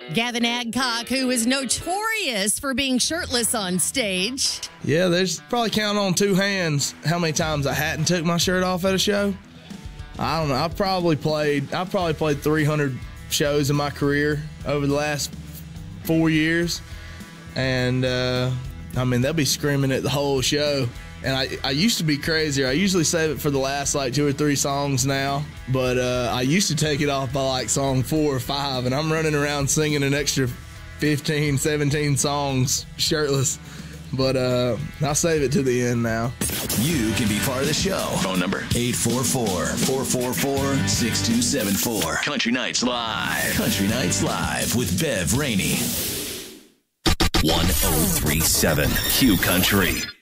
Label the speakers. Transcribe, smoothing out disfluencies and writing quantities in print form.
Speaker 1: Gavin Adcock, who is notorious for being shirtless on stage.
Speaker 2: Yeah, there's probably count on two hands how many times I hadn't took my shirt off at a show. I don't know. I've probably played 300 shows in my career over the last 4 years. And, they'll be screaming at the whole show. And I used to be crazier. I usually save it for the last, 2 or 3 songs now. But I used to take it off by, song 4 or 5. And I'm running around singing an extra 15, 17 songs shirtless. But I'll save it to the end now.
Speaker 3: You can be part of the show. Phone number 844-444-6274. Country Nights Live. Country Nights Live with Bev Rainey. 1037 Q Country.